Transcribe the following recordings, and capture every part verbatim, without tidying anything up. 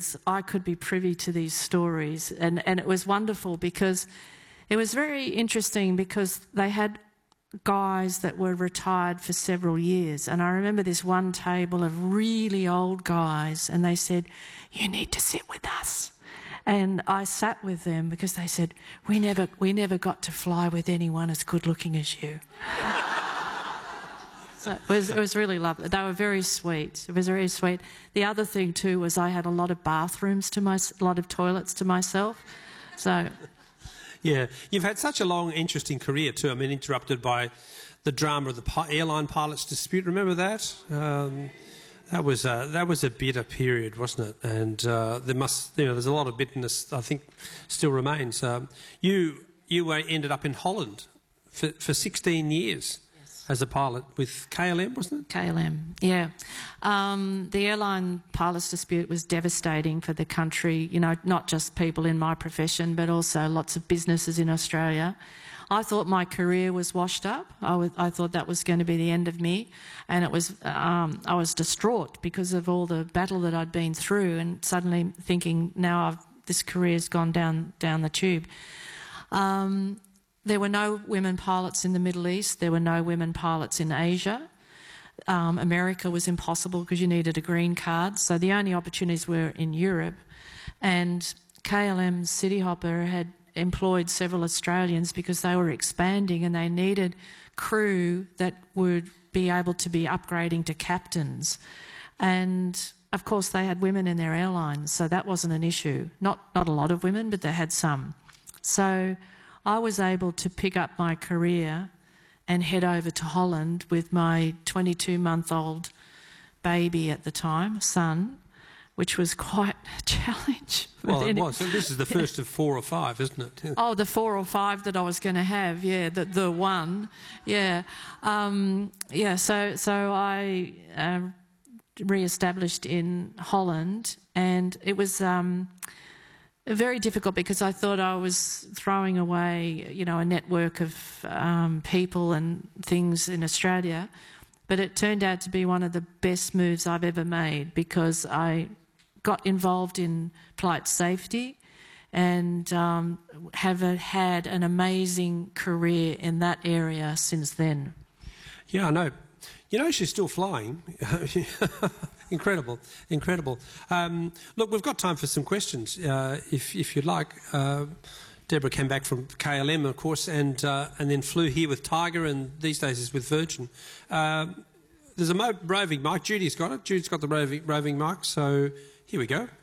hundreds, I could be privy to these stories, and, and it was wonderful because it was very interesting because they had guys that were retired for several years, and I remember this one table of really old guys, and they said, "You need to sit with us." And I sat with them because they said, we never, we never got to fly with anyone as good looking as you. So it was, it was really lovely. They were very sweet. It was very sweet. The other thing too was I had a lot of bathrooms to my, a lot of toilets to myself. So, yeah, you've had such a long, interesting career too. I mean, interrupted by the drama of the airline pilots dispute. Remember that? Um, That was a, that was a bitter period, wasn't it? And uh, there must, you know, there's a lot of bitterness I think still remains. Um, you you were, ended up in Holland for for sixteen years yes. as a pilot with K L M, wasn't it? K L M, yeah. Um, the airline pilots dispute was devastating for the country. You know, not just people in my profession, but also lots of businesses in Australia. I thought my career was washed up. I, was, I thought that was going to be the end of me, and it was. Um, I was distraught because of all the battle that I'd been through, and suddenly thinking, now I've, this career's gone down down the tube. Um, there were no women pilots in the Middle East. There were no women pilots in Asia. Um, America was impossible because you needed a green card. So the only opportunities were in Europe, and K L M Cityhopper had employed several Australians because they were expanding and they needed crew that would be able to be upgrading to captains. And of course they had women in their airlines, so that wasn't an issue. Not, not a lot of women, but they had some. So I was able to pick up my career and head over to Holland with my twenty-two-month-old baby at the time, son, which was quite a challenge. Well, it was. So this is the first of four or five, isn't it? Yeah. Oh, the four or five that I was going to have, yeah, the, the one, yeah. Um, yeah, so, so I uh, re-established in Holland, and it was um, very difficult because I thought I was throwing away, you know, a network of um, people and things in Australia, but it turned out to be one of the best moves I've ever made because I got involved in flight safety and um, have a, had an amazing career in that area since then. Yeah, I know. You know, she's still flying. Incredible, incredible. Um, look, we've got time for some questions, uh, if, if you'd like. Uh, Deborah came back from K L M, of course, and, uh, and then flew here with Tiger, and these days is with Virgin. Uh, there's a mo roving mic. Judy's got it. Judy's got the roving, roving mic, so here we go.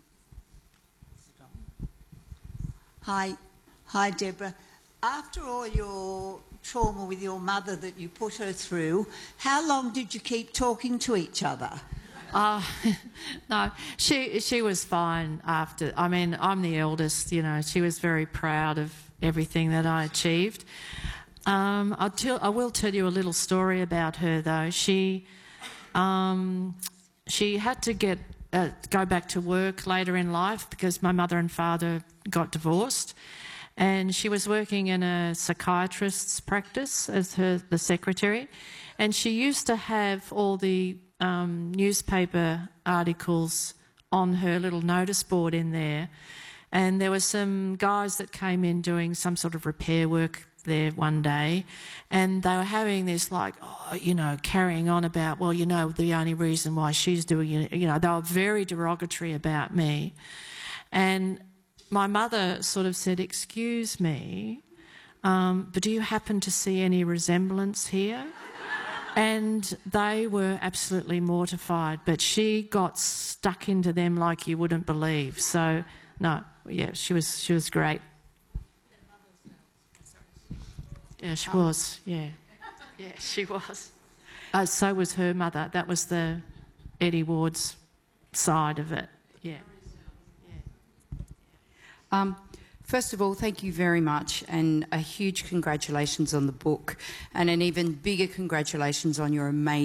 Hi. Hi, Deborah. After all your trauma with your mother that you put her through, how long did you keep talking to each other? Uh, no, she she was fine after. I mean, I'm the eldest, you know. She was very proud of everything that I achieved. Um, I'll tell, I will tell you a little story about her, though. She um, she had to get uh, go back to work later in life because my mother and father got divorced, and she was working in a psychiatrist's practice as her the secretary, and she used to have all the Um, newspaper articles on her little notice board in there, and there were some guys that came in doing some sort of repair work there one day, and they were having this like, oh, you know, carrying on about, well, you know, the only reason why she's doing it, you know, they were very derogatory about me. And my mother sort of said, excuse me, um, but do you happen to see any resemblance here? And they were absolutely mortified, but she got stuck into them like you wouldn't believe. So, no, yeah, she was she was great. Yeah, she was, yeah. Yeah, she was. Uh, so was her mother. That was the Eddie Ward's side of it, yeah. yeah. Um, First of all, thank you very much, and a huge congratulations on the book, and an even bigger congratulations on your amazing